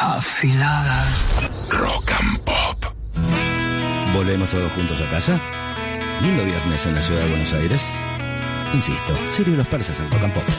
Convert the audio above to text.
afiladas. Rock and Pop. ¿Volvemos todos juntos a casa? Lindo viernes en la ciudad de Buenos Aires. Insisto, Sirio y los persas en Rock and Pop.